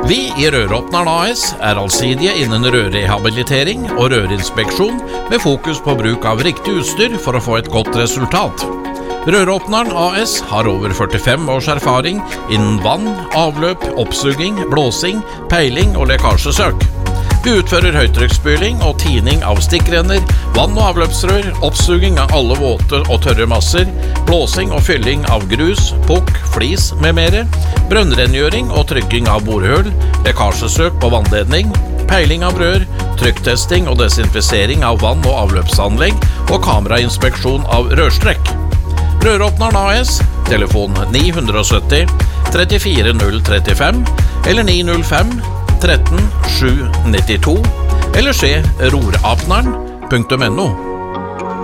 Vi I Røråpneren AS allsidige innen rørrehabilitering og rørinspeksjon med fokus på bruk av riktig utstyr for å få et godt resultat. Røråpneren AS har over 45 års erfaring innen vann, avløp, oppsuging, blåsing, peiling og lekkasjesøk. Vi utfører høytrykksspyling og tining av stikkrenner, vann- og avløpsrør, oppsuging av alle våte og tørre masser, blåsing og fylling av grus, pukk, flis med mere, brønnrengjøring og trykking av borehøl, lekkasjesøk på vannledning, peiling av rør, trykktesting og desinfisering av vann- og avløpsanlegg og kamerainspeksjon av rørstrekk. Røråpneren AS, telefon 970 34 035 eller 905 13 792 eller se rorapneren.no.